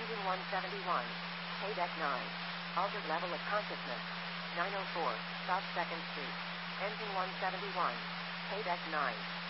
Engine 171. Deck 9. Altered level of consciousness. 904, South 2nd Street. Engine 171. Deck 9.